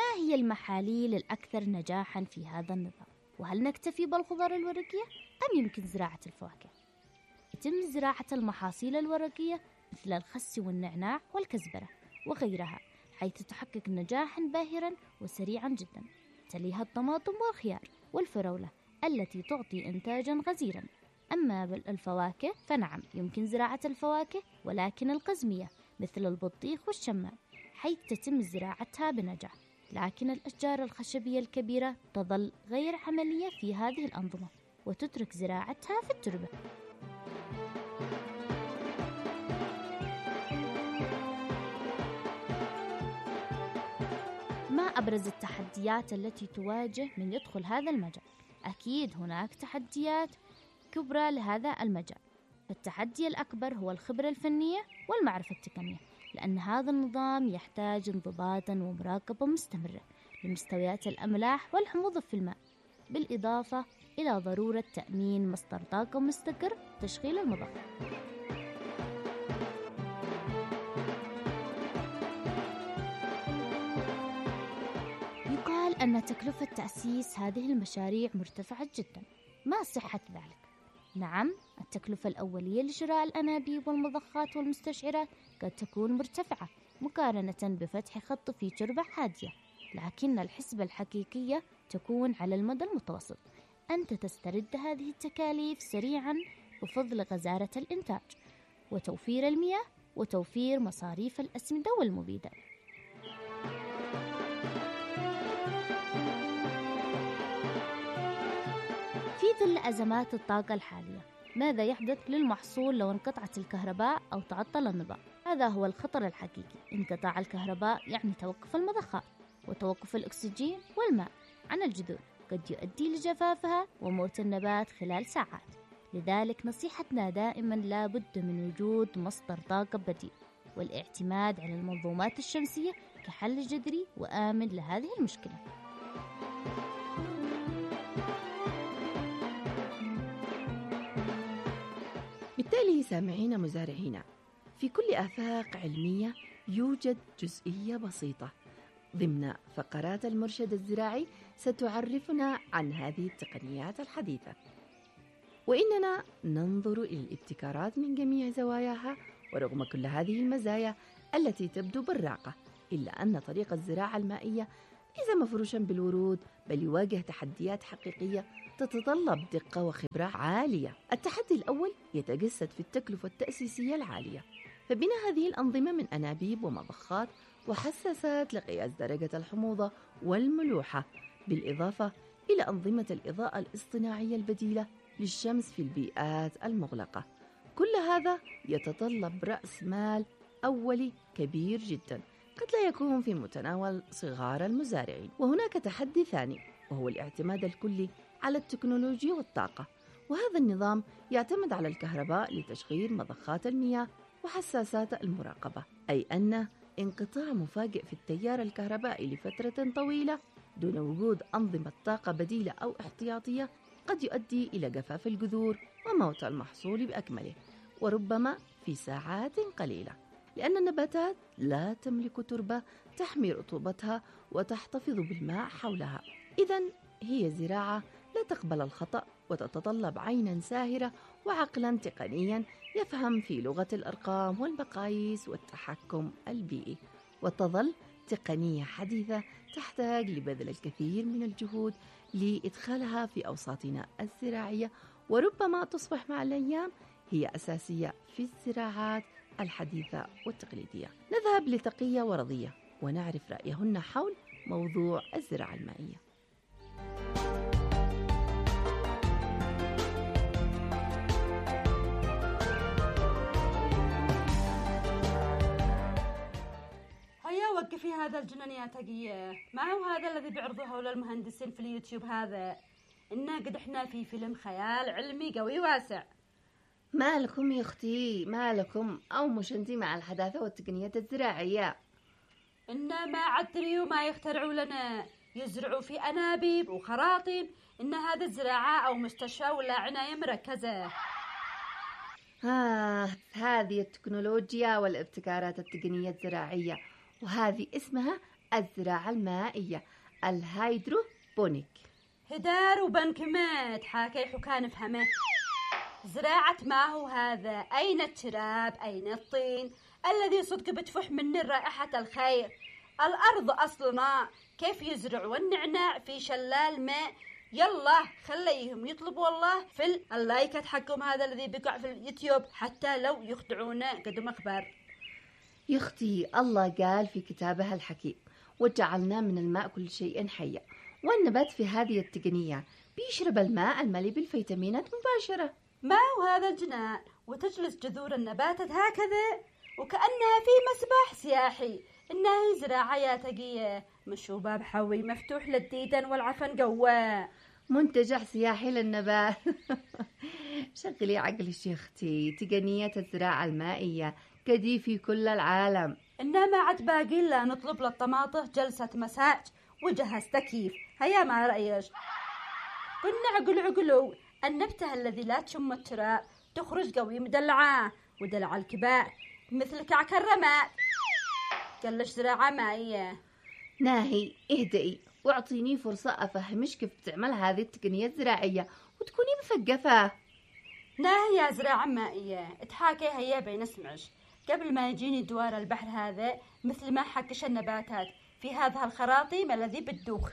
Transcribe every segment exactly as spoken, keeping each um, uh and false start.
ما هي المحاليل الأكثر نجاحاً في هذا النظام؟ وهل نكتفي بالخضار الورقية أم يمكن زراعة الفواكه؟ يتم زراعة المحاصيل الورقية مثل الخس والنعناع والكزبرة وغيرها، حيث تحقق نجاحاً باهراً وسريعاً جداً. تليها الطماطم والخيار والفراولة التي تعطي إنتاجاً غزيراً. أما بالفواكه فنعم، يمكن زراعة الفواكه ولكن القزمية مثل البطيخ والشمام، حيث تتم زراعتها بنجاح. لكن الأشجار الخشبية الكبيرة تظل غير عملية في هذه الأنظمة وتترك زراعتها في التربة. ما أبرز التحديات التي تواجه من يدخل هذا المجال؟ أكيد هناك تحديات كبرى لهذا المجال. التحدي الأكبر هو الخبرة الفنية والمعرفة التقنية، لأن هذا النظام يحتاج انضباطاً ومراقبة مستمرة لمستويات الأملاح والحموضة في الماء، بالإضافة إلى ضرورة تأمين مصدر طاقة مستقر تشغيل المضخ. يقال أن تكلفة تأسيس هذه المشاريع مرتفعة جداً. ما صحة ذلك؟ نعم، التكلفة الأولية لشراء الأنابيب والمضخات والمستشعرات قد تكون مرتفعة مقارنة بفتح خط في تربة هادية، لكن الحسبة الحقيقية تكون على المدى المتوسط. أنت تسترد هذه التكاليف سريعاً بفضل غزارة الإنتاج وتوفير المياه وتوفير مصاريف الأسمدة والمبيدات. في ظل أزمات الطاقة الحالية، ماذا يحدث للمحصول لو انقطعت الكهرباء أو تعطل النظام؟ هذا هو الخطر الحقيقي. انقطاع الكهرباء يعني توقف المضخات وتوقف الأكسجين والماء عن الجذور، قد يؤدي لجفافها وموت النبات خلال ساعات. لذلك نصيحتنا دائما لا بد من وجود مصدر طاقة بديل والاعتماد على المنظومات الشمسية كحل جذري وآمن لهذه المشكلة. بالتالي سامعين مزارعين، في كل آفاق علمية يوجد جزئية بسيطة ضمن فقرات المرشد الزراعي ستعرفنا عن هذه التقنيات الحديثة، وإننا ننظر إلى الابتكارات من جميع زواياها. ورغم كل هذه المزايا التي تبدو براقة، إلا أن طريق الزراعة المائية ليس مفروشا بالورود، بل يواجه تحديات حقيقية تتطلب دقة وخبرة عالية. التحدي الأول يتجسد في التكلفة التأسيسية العالية، فبناء هذه الأنظمة من أنابيب ومضخات وحساسات لقياس درجة الحموضة والملوحة، بالإضافة إلى أنظمة الإضاءة الاصطناعية البديلة للشمس في البيئات المغلقة. كل هذا يتطلب رأس مال أولي كبير جدا قد لا يكون في متناول صغار المزارعين. وهناك تحدي ثاني، وهو الاعتماد الكلي على التكنولوجيا والطاقة، وهذا النظام يعتمد على الكهرباء لتشغيل مضخات المياه وحساسات المراقبة، أي أن انقطاع مفاجئ في التيار الكهربائي لفترة طويلة دون وجود أنظمة طاقة بديلة أو احتياطية قد يؤدي إلى جفاف الجذور وموت المحصول بأكمله، وربما في ساعات قليلة، لأن النباتات لا تملك تربة تحمي رطوبتها وتحتفظ بالماء حولها. إذن هي زراعة لا تقبل الخطأ، وتتطلب عيناً ساهرة وعقلاً تقنياً يفهم في لغة الأرقام والمقاييس والتحكم البيئي. وتظل تقنية حديثة تحتاج لبذل الكثير من الجهود لإدخالها في أوساطنا الزراعية، وربما تصبح مع الأيام هي أساسية في الزراعات الحديثة والتقليدية. نذهب لتقية ورضية ونعرف رأيهن حول موضوع الزراعة المائية. هيا وقفي هذا الجنان يا تقية، ما هو هذا الذي بيعرضوه هؤلاء المهندسين في اليوتيوب هذا؟ إنا قد إحنا في فيلم خيال علمي قوي واسع. ما لكم يا أختي، ما لكم؟ أو مش أنتي مع الحداثة والتقنيات الزراعية؟ إنا ما عدلوا ما يخترعوا لنا، يزرعوا في أنابيب وخراطيم. إن هذا الزراعة أو مستشفى ولا عناية مركزة. آه، هذه التكنولوجيا والابتكارات التقنية الزراعية، وهذه اسمها الزراعة المائية الهيدروبونيك. هدار وبنكمات حاكي حكان فهمه. زراعة ما هو هذا؟ أين التراب؟ أين الطين الذي صدق بتفح منه رائحة الخير؟ الأرض أصلنا كيف يزرعوا النعناع في شلال ماء؟ يلا خليهم يطلبوا والله في اللايكات حقهم هذا الذي بيقع في اليوتيوب حتى لو يخدعونا قدم أخبار. يا أختي الله قال في كتابه الحكيم وجعلنا من الماء كل شيء حي، والنبات في هذه التقنية بيشرب الماء المليء بالفيتامينات مباشرة. ما هو هذا الجنان؟ وتجلس جذور النباتات هكذا وكأنها في مسبح سياحي. إنها زراعة يا تقية مشوبة بحوي مفتوح للديدن والعفن قواه. منتجع سياحي للنبات. شغلي عقلك يا أختي، تقنية الزراعة المائية كدي في كل العالم. إنما عاد باقي لا نطلب للطماطة جلسة مساج وجهز تكييف. هيا ما رأيك؟ قلنا عقل عقلو النبتة الذي لا تشم التراب تخرج قوي مدلعة ودلع الكبار مثل كعك الرماد. قالش زراعة مائية. ناهي اهدئي واعطيني فرصة أفهمش كيف تعمل هذه التقنية الزراعية وتكوني مثقفة. ناهي يا زراعة مائية اتحاكي هيا بين اسمعش قبل ما يجيني دوار البحر هذا مثل ما حكش النباتات في هذا الخراطيم الذي بتدوخ.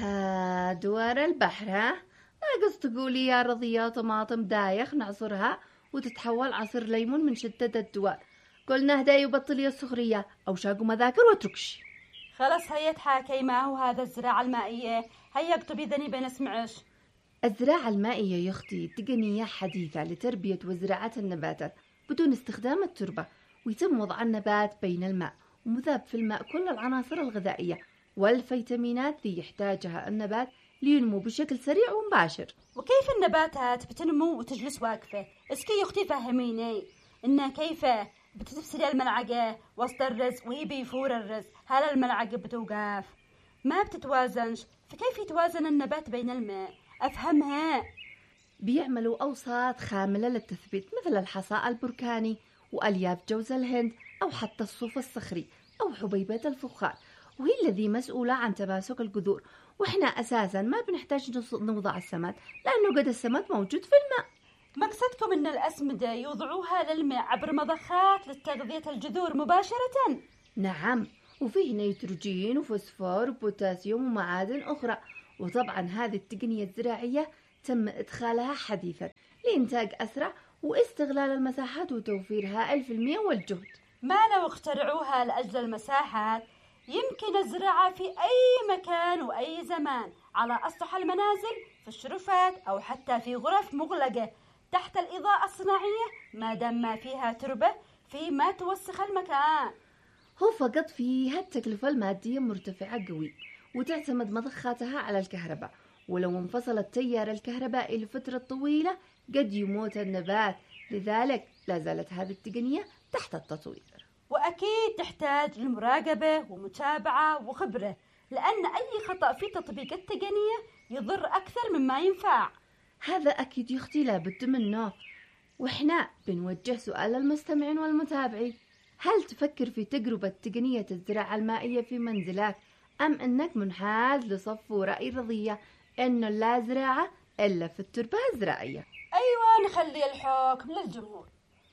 أها دوار البحر ها؟ ما قصد تقولي يا رضية طماطم دايخ نعصرها وتتحول عصير ليمون من شدة الدوار. قلنا هداي وبطلي السخرية أو شاقوا مذاكر واتركش. خلاص هيا تحاكي ما هو هذا الزراعة المائية. هيا اكتبي ذني بين اسمعش. الزراعة المائية يا أختي تقنية حديثة لتربية وزراعة النباتات بدون استخدام التربة، ويتم وضع النبات بين الماء ومذاب في الماء كل العناصر الغذائية والفيتامينات اللي يحتاجها النبات لينمو بشكل سريع ومباشر. وكيف النباتات بتنمو وتجلس واقفة؟ اسكي يا أختي فهميني إنها كيف بتفسري الملعقة وسط الرز وهي بيفور الرز، هل الملعقة بتوقف؟ ما بتتوازنش، فكيف يتوازن النبات بين الماء؟ أفهمها. بيعملوا أوساط خاملة للتثبيت مثل الحصى البركاني وألياف جوز الهند أو حتى الصوف الصخري أو حبيبات الفخار، وهي الذي مسؤولة عن تماسك الجذور. وإحنا أساسا ما بنحتاج نوضع السماد لأنه قد السماد موجود في الماء. مقصدكم أن الأسمدة يوضعوها للماء عبر مضخات لتغذية الجذور مباشرة؟ نعم، وفيه نيتروجين وفوسفور وبوتاسيوم ومعادن أخرى. وطبعا هذه التقنية الزراعية تم إدخالها حديثا لإنتاج أسرع واستغلال المساحات وتوفيرها ألف المية والجهد. ما لو اخترعوها لأجل المساحات يمكن الزراعة في أي مكان وأي زمان على أسطح المنازل في الشرفات أو حتى في غرف مغلقة تحت الإضاءة الصناعية ما دام ما فيها تربة في ما توسخ المكان. هو فقط فيها التكلفة المادية مرتفعة قوي وتعتمد مضخاتها على الكهرباء، ولو انفصل التيار الكهربائي لفترة طويلة قد يموت النبات. لذلك لا زالت هذه التقنية تحت التطوير، وأكيد تحتاج لمراقبة ومتابعة وخبرة، لأن أي خطأ في تطبيق التقنية يضر أكثر مما ينفع. هذا أكيد يا أختي لابد منه. وإحنا بنوجه سؤال للمستمعين والمتابعين، هل تفكر في تجربة تقنية الزراعة المائية في منزلك أم أنك منحاز لصف ورأي رضية أنه لا زراعة إلا في التربة الزراعية؟ أيوة نخلي الحكم للجمهور،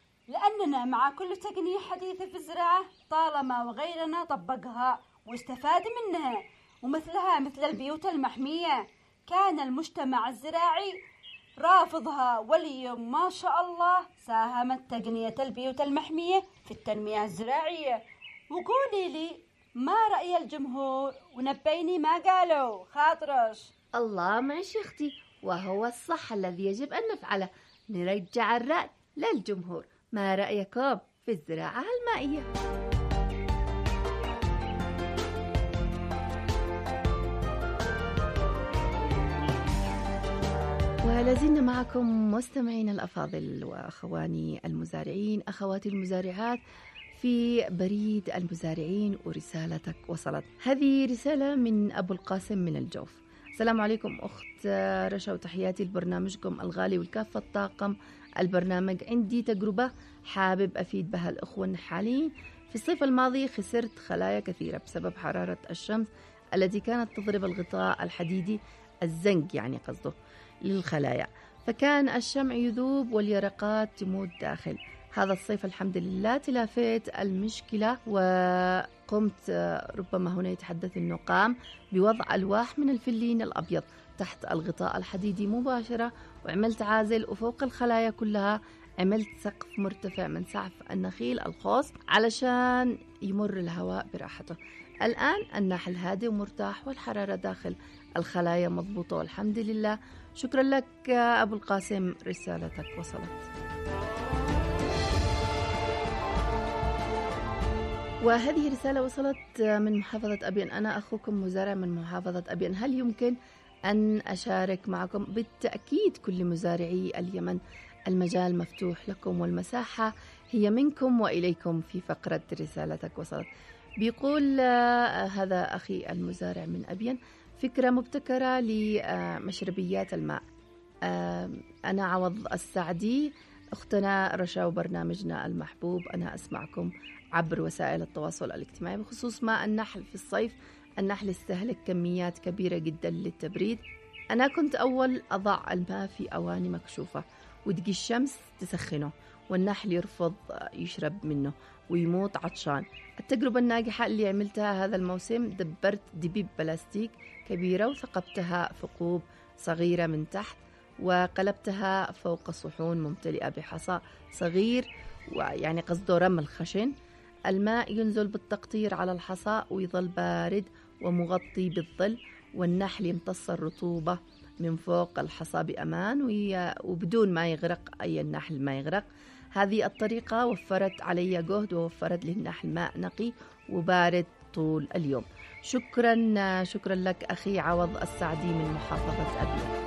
لأننا مع كل تقنية حديثة في الزراعة طالما وغيرنا طبقها واستفاد منها ومثلها مثل البيوت المحمية كان المجتمع الزراعي رافضها، واليوم ما شاء الله ساهمت تقنية البيوت المحمية في التنمية الزراعية. وقولي لي ما رأي الجمهور ونبيني ما قالوا خاطرش. الله معش أختي، وهو الصح الذي يجب أن نفعله، نرجع الرأي للجمهور. ما رأيكم في الزراعة المائية؟ ولازلنا معكم مستمعين الأفاضل وأخواني المزارعين، أخواتي المزارعات في بريد المزارعين، ورسالتك وصلت. هذه رسالة من أبو القاسم من الجوف. السلام عليكم أخت رشا، وتحياتي لبرنامجكم الغالي والكافة طاقم البرنامج. عندي تجربة حابب أفيد بها الأخوة النحالين. في الصيف الماضي خسرت خلايا كثيرة بسبب حرارة الشمس التي كانت تضرب الغطاء الحديدي، الزنك يعني قصده، للخلايا، فكان الشمع يذوب واليرقات تموت داخل. هذا الصيف الحمد لله تلافيت المشكلة، وقمت ربما هنا يتحدث النقام بوضع ألواح من الفلين الأبيض تحت الغطاء الحديدي مباشرة، وعملت عازل، وفوق الخلايا كلها عملت سقف مرتفع من سقف النخيل الخاص علشان يمر الهواء براحته. الآن النحل هادي ومرتاح والحرارة داخل الخلايا مضبوطة والحمد لله. شكرا لك أبو القاسم، رسالتك وصلت. وهذه رسالة وصلت من محافظة أبين. أنا أخوكم مزارع من محافظة أبين، هل يمكن أن أشارك معكم؟ بالتأكيد كل مزارعي اليمن المجال مفتوح لكم والمساحة هي منكم وإليكم. في فقرة رسالتك وصلت بيقول هذا أخي المزارع من أبين: فكرة مبتكرة لمشربيات الماء. أنا عوض السعدي، أختنا رشا وبرنامجنا المحبوب. أنا أسمعكم عبر وسائل التواصل الاجتماعي بخصوص ماء النحل في الصيف. النحل يستهلك كميات كبيرة جدا للتبريد. أنا كنت أول أضع الماء في أواني مكشوفة وتجي الشمس تسخنه، والنحل يرفض يشرب منه ويموت عطشان. التجربة الناجحة اللي عملتها هذا الموسم، دبرت دبيب بلاستيك كبيرة وثقبتها ثقوب صغيرة من تحت، وقلبتها فوق صحون ممتلئة بحصى صغير، ويعني قصده رمل خشن. الماء ينزل بالتقطير على الحصى ويظل بارد ومغطي بالظل، والنحل يمتص الرطوبة من فوق الحصى بأمان وبدون ما يغرق أي النحل ما يغرق. هذه الطريقة وفرت علي جهد ووفرت للنحل ماء نقي وبارد طول اليوم. شكرا شكرا لك أخي عوض السعدي من محافظة أبين.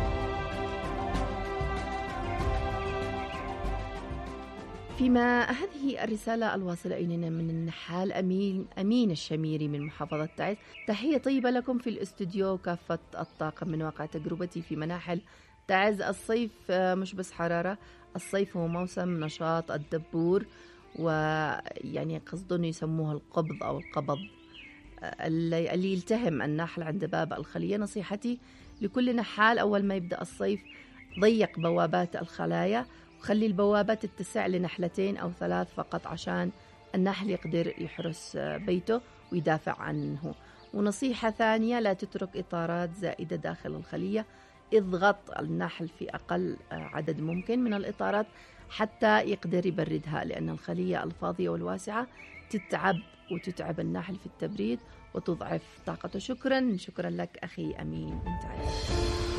فيما هذه الرسالة الواصلة إلينا من النحال أمين أمين الشميري من محافظة تعز: تحية طيبة لكم في الاستوديو كافة الطاقم. من واقع تجربتي في مناحل تعز، الصيف مش بس حرارة، الصيف هو موسم نشاط الدبور، ويعني قصدهم يسموها القبض أو القبض اللي, اللي يلتهم النحل عند باب الخلية. نصيحتي لكل نحال أول ما يبدأ الصيف: ضيق بوابات الخلايا وخلي البوابات تتسع لنحلتين أو ثلاث فقط عشان النحل يقدر يحرس بيته ويدافع عنه. ونصيحة ثانية: لا تترك إطارات زائدة داخل الخلية، اضغط النحل في أقل عدد ممكن من الإطارات حتى يقدر يبردها، لأن الخلية الفاضية والواسعة تتعب وتتعب النحل في التبريد وتضعف طاقته. شكرا شكرا لك أخي أمين من تعز.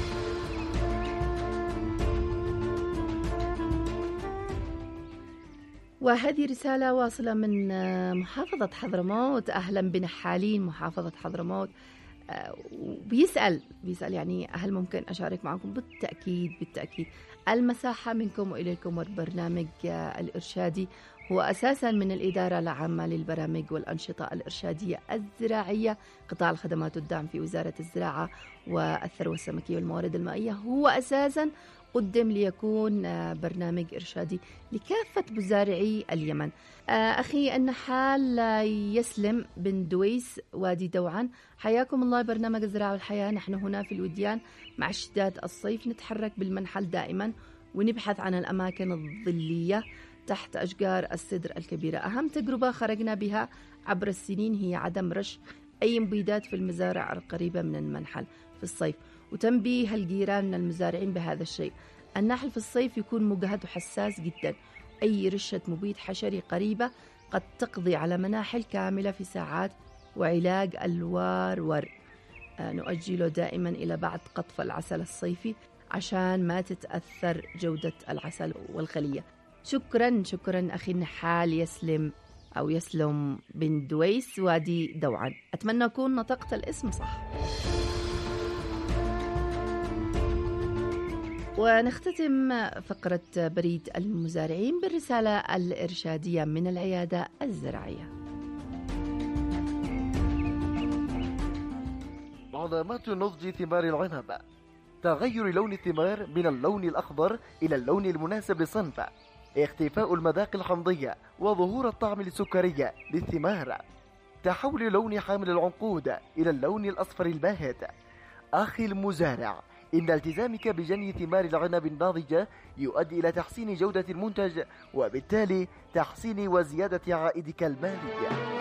وهذه رسالة واصلة من محافظة حضرموت. أهلا بنحالين محافظة حضرموت. بيسأل بيسأل يعني هل ممكن أشارك معكم؟ بالتأكيد بالتأكيد. المساحة منكم وإليكم، والبرنامج الإرشادي هو أساسا من الإدارة العامة للبرامج والأنشطة الإرشادية الزراعية، قطاع الخدمات والدعم في وزارة الزراعة والثروة السمكية والموارد المائية. هو أساسا قدم ليكون برنامج إرشادي لكافة مزارعي اليمن. أخي النحال يسلم بن دويس وادي دوعان: حياكم الله برنامج الزراعة والحياة. نحن هنا في الوديان مع اشتداد الصيف نتحرك بالمنحل دائما ونبحث عن الأماكن الظلية تحت أشجار السدر الكبيرة. أهم تجربة خرجنا بها عبر السنين هي عدم رش أي مبيدات في المزارع القريبة من المنحل في الصيف، وتنبيه الجيران من المزارعين بهذا الشيء. النحل في الصيف يكون مجهد وحساس جدا، أي رشة مبيد حشري قريبة قد تقضي على مناحل كاملة في ساعات. وعلاج الوارور نؤجله دائما إلى بعد قطف العسل الصيفي عشان ما تتأثر جودة العسل والخلية. شكرا شكرا أخي النحال يسلم أو يسلم بن دويس وادي دوعان. أتمنى أكون نطقت الاسم صح. ونختتم فقرة بريد المزارعين بالرسالة الإرشادية من العيادة الزراعية. علامات نضج ثمار العنب: تغير لون الثمار من اللون الأخضر إلى اللون المناسب للصنف، اختفاء المذاق الحمضية وظهور الطعم السكري للثمار، تحول لون حامل العنقود إلى اللون الأصفر الباهت. أخي المزارع، إن التزامك بجني ثمار العنب الناضجة يؤدي إلى تحسين جودة المنتج، وبالتالي تحسين وزيادة عائدك المالي.